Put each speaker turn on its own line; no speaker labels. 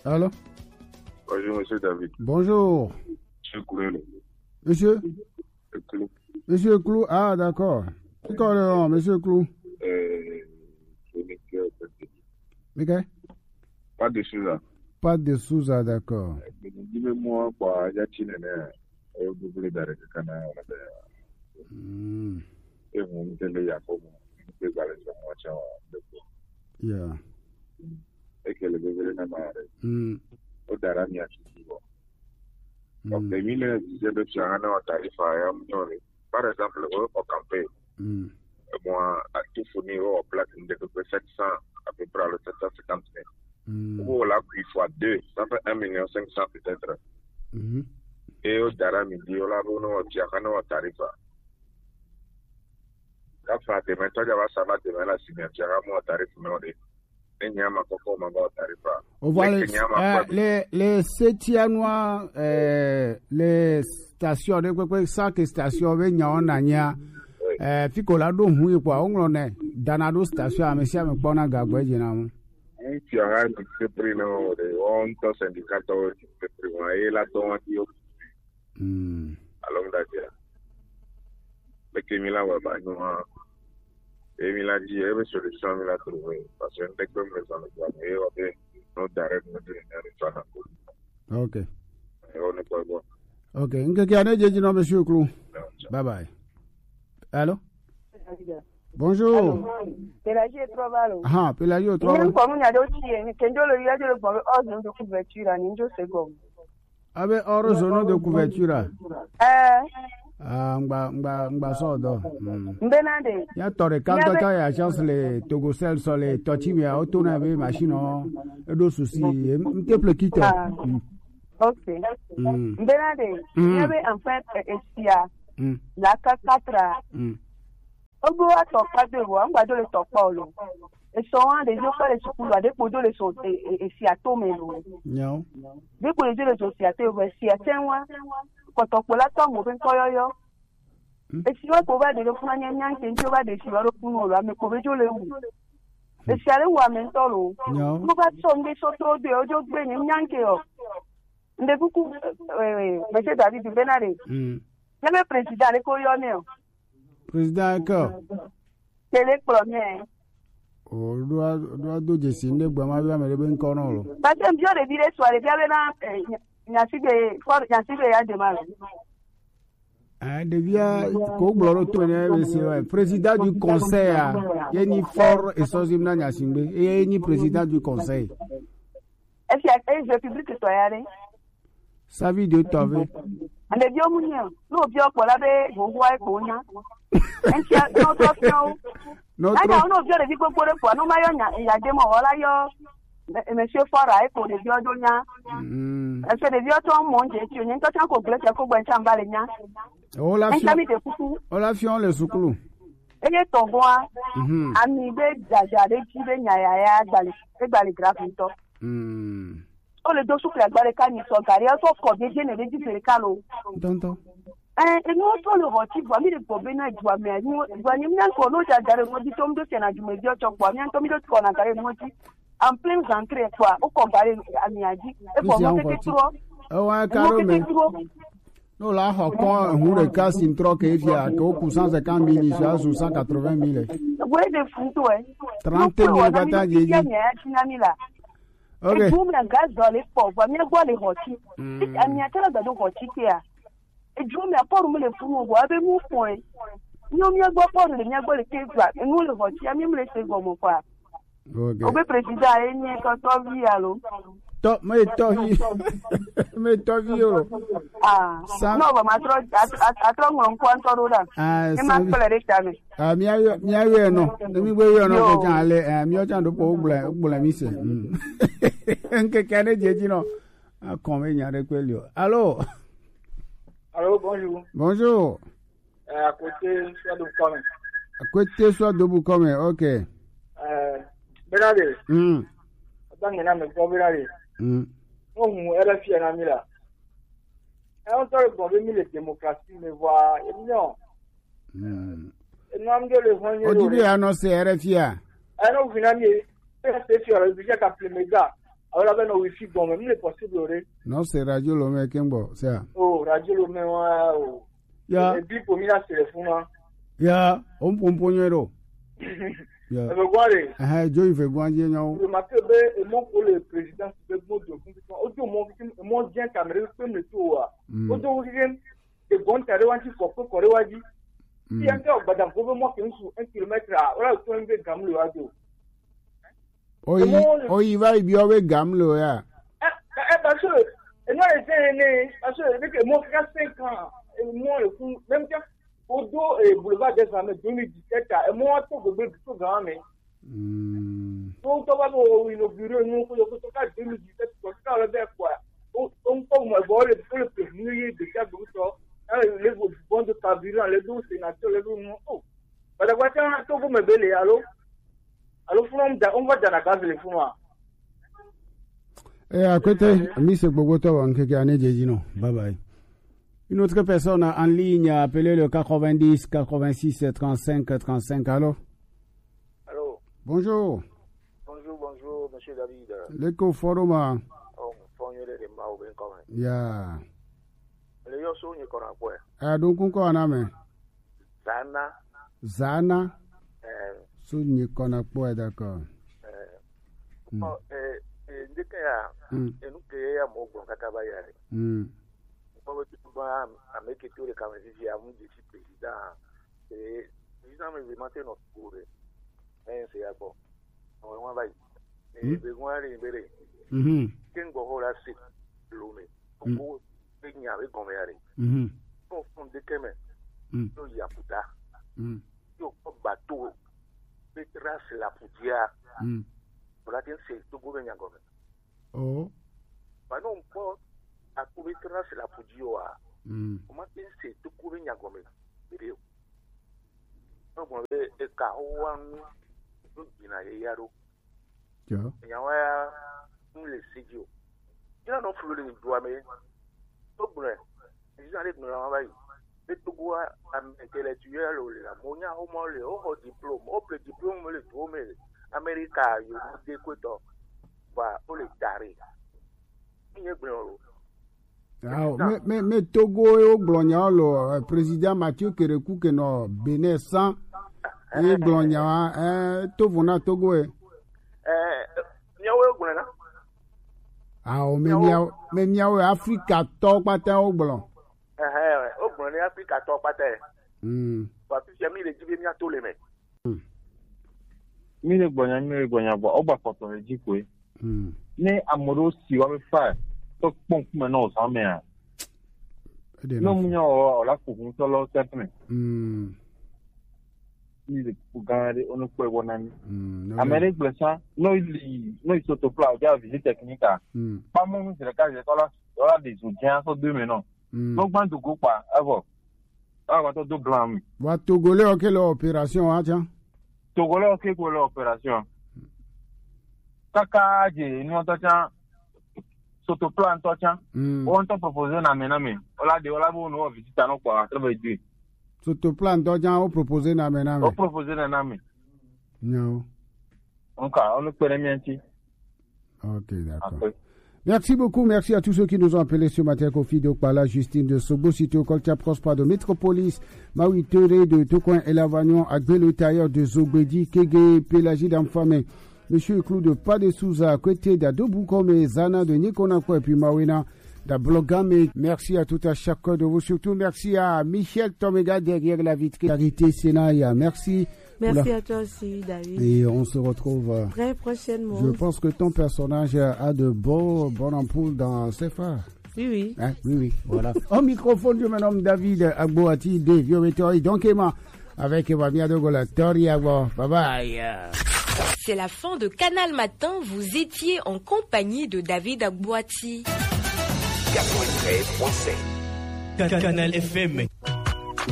Allô?
Bonjour, monsieur David.
Bonjour.
Monsieur Clou.
Monsieur?
Clou.
Monsieur Clou, ah d'accord. D'accord, monsieur Clou. Michael?
Pas de Souza.
Pas de Souza, d'accord.
Dis-moi quoi, il y a Chine, et vous voulez d'arrêter le canal. Et vous me dites, il y a comme vous allez sur moi,
Yeah.
et que le bébé n'a pas arrêté. Au Darami a tout. Donc, les milliers de Chana au tarif à Yamnori, par exemple, au campé, moi, à tout fournir au plat, de 700, à peu près le 750 000. Pour la prix fois 2, ça fait 1 500 000 peut-être. Et au Darami, il y a la bonne au Tiakano au tarif. La fin de maintenant, il y a ça va demain la signature au tarif.
On voit les Sétianois, les stations, chaque station, Ficola do hui kwa onglone danado station amesia me pona gagwe jinamo.
Tu as un prix no de onto syndicato prima e la ton io. Along that yeah. Le que mi la wa ba no e mi la di e solution mi la trouver parce que dès que me ça me et ok no direct no de ça.
Okay.
On est pas bon.
Okay, ngeke aneje jino monsieur Clou. Bye bye. Allô? Bonjour.
Pélagie est trop mal.
Ah, Pélagie est trop mal. Ah ben, hors zone de couverture. Ah, mba sodo.
Benade.
Ya tore kanto ka ya chance le Togo sel sur les tochi ya auto na be machine o do souci mteple kito.
OK. Benade. Il y avait en fait Estia. La 4 Ogo wa topa de wo ngba do le topa olo. E so wan de jo pare sukulu ade po do le so e si atome lo.
No.
De po de le so si ate we si atenwa. Ko topo la to mo ben koyoyo. E si wa ko ba de lo fun anya nyan ke njo ba de si wa ro fun olo ame ko be jo le wu. E si ale wa men to lo.
No.
Mo ba so nge so to de ojo gbe ni nyan ke o. Nde kuku Monsieur David Benare. Le président le koyone.
Président ko.
C'est le premier.
O do do je sin de gba ma bi amere be nko no lo.
Ba dem bio de dire soirée bi na nyasibe ya de mal.
Ah de via ko gloro to ne se président du conseil a yeni fort et sozimna nyasimbe e ni président du conseil.
Est-ce que public to yare?
Sa vidéo tove.
Ande bio munyo, no bio pola be gogo ai ko nya. Entia no to fio. No bio de ko ko po no mayo nya ya de mo wala yo. Monsieur Fora ai ko de bio do nya. Est-ce de bio to mo nje ti onye to tan ko glete ko gba ncha mbale nya.
Ola fion le sukulu.
Eye to bo a. Ami be jaja de ti be nya ya gbali graphic to. O le do souple agbare ka ni so gari o so ko de ne de fere ka lo
tonto
no to le hoti bo mi de bo be na jwa me ni bo ni nyan ko no ja gare mo di tom do se na jume di o cho bo mi to mi do ko na gare mo ti en plein entrée quoi o ko gare ami aji e bo mo te tro
o wa karo me no la ho ko hu re ka sin tro ke via ko ku 150 000 ja su 180 000
we de futo
30 000 bata jeji
Okay. Boom na gas dole po, wa mi go le hoti. Ami atela da do hoti ke a. E ju mi aporu mi le funu go abe mu fun e. Ni o mi gbo poru le mi gbo le ke gba, enu le hoti, ami mi le se go mo fa.
Okay.
Obe president e ni ko to vi alo.
To me to vi o.
No ba ma atro ngron ko antoro da. E ma pele re ta mi.
Mi ayo no. Mi gbe yo no ko jan ale, mi o jan do po gbula mi se. Nke kane jeji no. Kon me nya re kweli o. Allô?
Allô, bonjour.
Bonjour.
À côté soit de Bukome.
À côté soit de Bukome, OK.
Benade.
Dans
na me ko Benade. On era fi na mi la. On tore ko be mi le démocratie me voit non. Et non me le voyer.
O dibi annoncé RFI a.
Non finalement, c'est sur le budget qu'a mega. Alors là, on wifi bon, même les possibles.
Non, c'est Radio Lomé Kimbo, c'est.
Oh, Radio Lomé, oh.
Ya.
Et puis pour moi, c'est le fond.
Ya, on pomponero.
Ya. Mais voilà.
Ah, Joe fait quoi, Dieu, non?
Je m'appelle et mon pour le président de mon de compétition. Audio mon bien caméra, je peux me tout. Audio et bon, tu as revanché pour que Korewaji. Si un gars, badam, pour moi, qui est sur 1 kilomètre à, voilà, tu as un peu gamme le radio.
Oh, il va y bien avec gamme le, ya.
Parce que, et moi, parce que moi, 5 ans, et moi, le coup, même quand, au dos et boulevard des années 2017, et moi, tout le monde, tout grand, mais. Donc, on va inaugurer, nous, pour le coup, 2017, pour ça, on va quoi. On va voir le prévenu de chaque groupe, les bons de carburant, les 12 sénateurs, les 12 non. Oh, bah, la voiture, on va me bêler, allô? Alors, on va dans la case, les fous,
Et à côté, M. Bogoto, on peut gagner des dino. Bye bye. Une autre personne en ligne a appelé le 90 86 35 35. Allô?
Allô?
Bonjour.
Bonjour, monsieur David.
L'éco-forum.
Oh, mon de Mao, bien quand même.
Ya.
Le yo so, n'y connaît quoi?
Ah, donc, on connaît, mais. Zana. So, n'y connaît pas, d'accord.
Ndeke ya, enuke ya mogo kakaba yale. Kwa tu ba ameke tout le kamezi ya mu disi président. Et président me demandé notre cours. C'est à bon. On va y. Et besoin de libérer. Kengo hola si lume. Pour penya avec comme yale. Pour fond de keme. To ya puta. Yo bateau. Petras la putia. Pour c'est tout gouvernement gomme.
Oh.
Bah non, pas à couverture c'est la poudio. Comment c'est tout gouvernement gomme. Vidéo. Donc on veut et kawan nous bina yaro.
Ya.
Yawa nous les sédio. Il a non flou les doigts mais tout bon. Ils allaient nous la envoyer. Et tout quoi intellectuel ou la monia au moins le haut diplôme, au plus diplôme le tout mais America, you découvert pour les tarés.
Mais Togo et au Blogna, le président Mathieu Kérékou, que nous bénissons, et Blogna, Tovona Togo. Ah, mais Miaou Africa, top patin au blanc.
Au blanc, Africa, top patin. Parce que j'ai mis les diviniens tous les mecs.
Mire gbanya bo oba foto le jikwe ne amoro si wa me fa to pon kuma na o sa me a no munya o la ku kun to lo setme ni de ku gare onu pe wona ni Amerique blessa no soto pla ja visite technica pa mo se le ka je to la des soutiens so 2 maintenant donc ban to go pa avo ava to do blanc
wa togolais o que l'opération a tiens
Togolais ok pour l'opération. Kaka je nous entend soto plan tocha. On t'a proposé na mename. Ola de ola bo no visite no kwa travers Dieu.
Soto plan tocha o proposé na mename.
O proposé na name.
Non.
On le connaît bien ici.
OK, d'accord. Merci beaucoup, merci à tous ceux qui nous ont appelés ce matin. Kofi Dokpala, Justine de Sobo, Sito, Koltia Prospa de Métropolis, Maui Tere de Tokoin et Lavagnon, Agbelo Tailleur de Zobedi, Kege, Pélagie d'Amfame, Monsieur Clou de Pas de Souza, Côté d'Adobukome, Zana de Nikonako et puis Mawina d'Ablogame. Merci à tout à chacun de vous, surtout merci à Michel Tomega derrière la vitrine. Carité Sénaya, merci.
Merci à toi aussi, David.
Et on se retrouve
très prochainement.
Je pense que ton personnage a de bonnes ampoules dans ses phares.
Oui.
Hein? Oui, voilà. Au microphone, je me nomme David Agboati de Viometori, donc Emma, avec Evamia de Golatori Agbo. Bye bye.
C'est la fin de Canal Matin. Vous étiez en compagnie de David Agboati.
93.7 Canal FM.